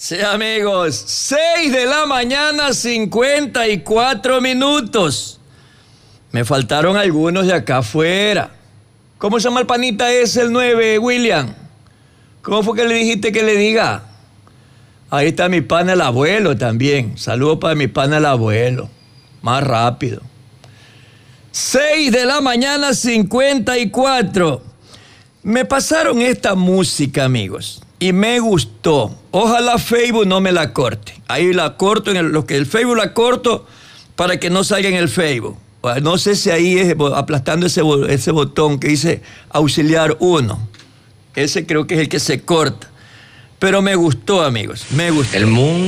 Sí, amigos, 6 de la mañana, 54 minutos. Me faltaron algunos de acá afuera. ¿Cómo se llama el panita ese, el 9, William? ¿Cómo fue que le dijiste que le diga? Ahí está mi pana el abuelo también. Saludos para mi pana el abuelo. Más rápido. 6 de la mañana, 54. Me pasaron esta música, amigos, y me gustó. Ojalá Facebook no me la corte. Ahí la corto, el Facebook la corto para que no salga en el Facebook. No sé si ahí es aplastando ese botón que dice auxiliar 1. Ese creo que es el que se corta. Pero me gustó, amigos, me gustó. El mundo.